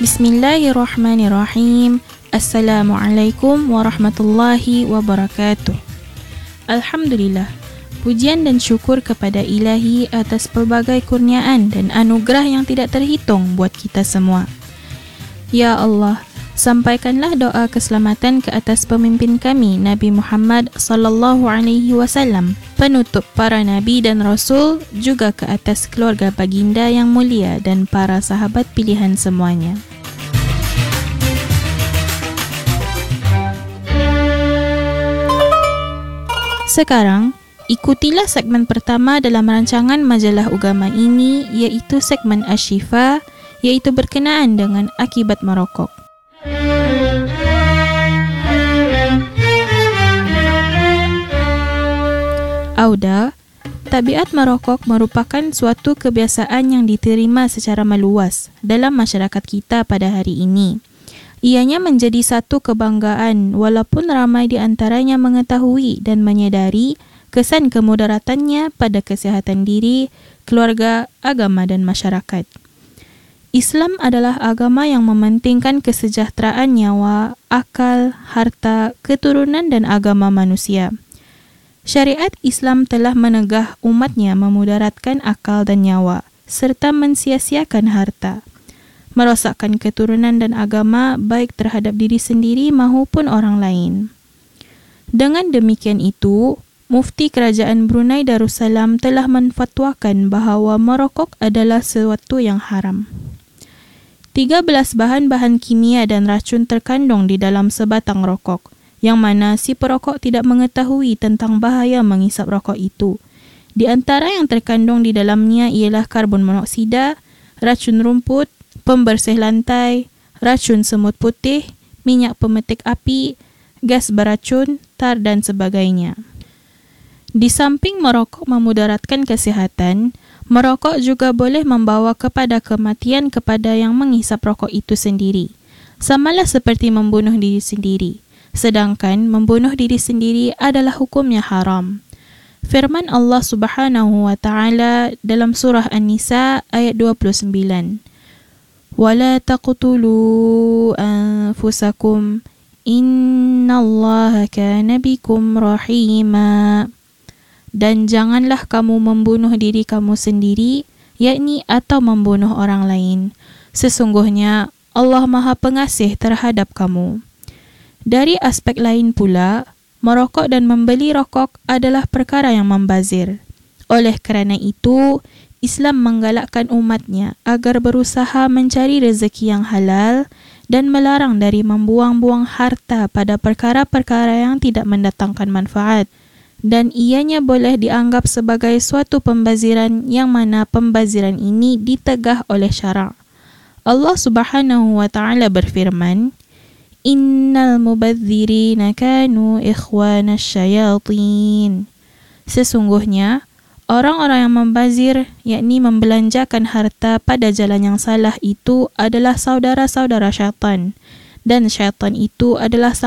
Bismillahirrahmanirrahim. Assalamualaikum warahmatullahi wabarakatuh. Alhamdulillah. Pujian dan syukur kepada Ilahi atas pelbagai kurniaan dan anugerah yang tidak terhitung buat kita semua. Ya Allah, sampaikanlah doa keselamatan ke atas pemimpin kami, Nabi Muhammad sallallahu alaihi wasallam, penutup para nabi dan rasul, juga ke atas keluarga baginda yang mulia dan para sahabat pilihan semuanya. Sekarang, ikutilah segmen pertama dalam rancangan majalah Ugama ini, iaitu segmen Asy-Syifa, iaitu berkenaan dengan akibat merokok. Auda, tabiat merokok merupakan suatu kebiasaan yang diterima secara meluas dalam masyarakat kita pada hari ini. Ianya menjadi satu kebanggaan walaupun ramai di antaranya mengetahui dan menyedari kesan kemudaratannya pada kesihatan diri, keluarga, agama dan masyarakat. Islam adalah agama yang mementingkan kesejahteraan nyawa, akal, harta, keturunan dan agama manusia. Syariat Islam telah menegah umatnya memudaratkan akal dan nyawa serta mensia-siakan harta, merosakkan keturunan dan agama baik terhadap diri sendiri maupun orang lain. Dengan demikian itu, Mufti Kerajaan Brunei Darussalam telah menfatwakan bahawa merokok adalah sesuatu yang haram. 13 bahan-bahan kimia dan racun terkandung di dalam sebatang rokok, yang mana si perokok tidak mengetahui tentang bahaya menghisap rokok itu. Di antara yang terkandung di dalamnya ialah karbon monoksida, racun rumput, pembersih lantai, racun semut putih, minyak pemetik api, gas beracun, tar dan sebagainya. Di samping merokok memudaratkan kesihatan, merokok juga boleh membawa kepada kematian kepada yang menghisap rokok itu sendiri. Samalah seperti membunuh diri sendiri. Sedangkan membunuh diri sendiri adalah hukumnya haram. Firman Allah Subhanahu wa taala dalam surah An-Nisa ayat 29. وَلَا تَقْتُلُوا أَنفُسَكُمْ إِنَّ اللَّهَ كَانَ بِكُمْ رَحِيمًا. Dan janganlah kamu membunuh diri kamu sendiri, yakni atau membunuh orang lain. Sesungguhnya Allah Maha Pengasih terhadap kamu. Dari aspek lain pula, merokok dan membeli rokok adalah perkara yang membazir. Oleh kerana itu, Islam menggalakkan umatnya agar berusaha mencari rezeki yang halal dan melarang dari membuang-buang harta pada perkara-perkara yang tidak mendatangkan manfaat. Dan ianya boleh dianggap sebagai suatu pembaziran yang mana pembaziran ini ditegah oleh syarak. Allah Subhanahu wa taala berfirman, Innal mubadzirina kanu ikhwana syayatin. Sesungguhnya, orang-orang yang membazir, yakni membelanjakan harta pada jalan yang salah itu adalah saudara-saudara syaitan. Dan syaitan itu adalah